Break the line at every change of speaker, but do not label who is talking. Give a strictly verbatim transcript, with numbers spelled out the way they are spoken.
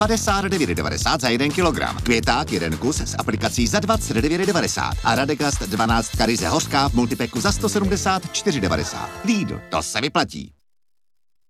padesát devět devadesát za jeden kilogram. Květák jeden kus s aplikací za dvacet devět devadesát a Radegast dvanáct ryze hořká v multipeku za sto sedmdesát čtyři devadesát. Lidl, to se vyplatí.